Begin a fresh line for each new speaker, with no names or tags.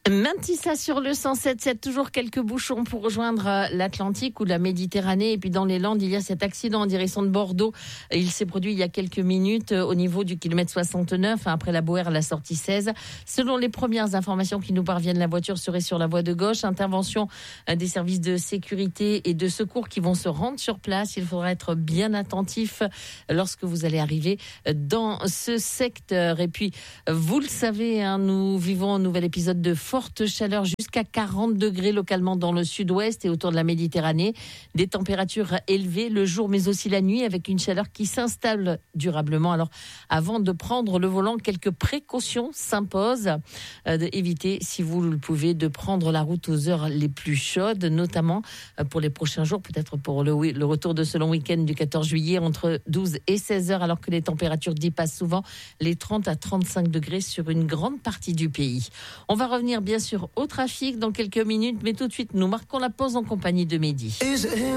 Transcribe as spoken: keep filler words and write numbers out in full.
Mentissa sur le cent sept sept, toujours quelques bouchons pour rejoindre l'Atlantique ou la Méditerranée. Et puis dans les Landes, il y a cet accident en direction de Bordeaux. Il s'est produit il y a quelques minutes au niveau du kilomètre soixante-neuf, après la Boère, la sortie seize. Selon les premières informations qui nous parviennent, la voiture serait sur la voie de gauche. Intervention des services de sécurité et de secours qui vont se rendre sur place. Il faudra être bien attentif lorsque vous allez arriver dans ce secteur. Et puis, vous le savez, hein, nous vivons un nouvel épisode de forte chaleur jusqu'à quarante degrés localement dans le sud-ouest et autour de la Méditerranée. Des températures élevées le jour mais aussi la nuit avec une chaleur qui s'installe durablement. Alors avant de prendre le volant, quelques précautions s'imposent. Euh, évitez, si vous le pouvez, de prendre la route aux heures les plus chaudes, notamment pour les prochains jours, peut-être pour le, le retour de ce long week-end du quatorze juillet entre douze et seize heures, alors que les températures dépassent souvent les trente à trente-cinq degrés sur une grande partie du pays. On va revenir bien sûr au trafic dans quelques minutes, mais tout de suite nous marquons la pause en compagnie de Mehdi.